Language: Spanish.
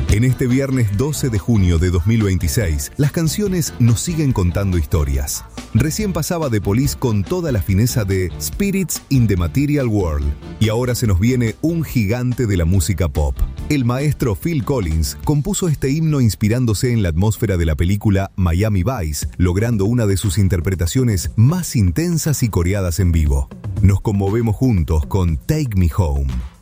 En este viernes 12 de junio de 2026, las canciones nos siguen contando historias. Recién pasaba The Police con toda la fineza de Spirits in the Material World. Y ahora se nos viene un gigante de la música pop. El maestro Phil Collins compuso este himno inspirándose en la atmósfera de la película Miami Vice, logrando una de sus interpretaciones más intensas y coreadas en vivo. Nos conmovemos juntos con Take Me Home.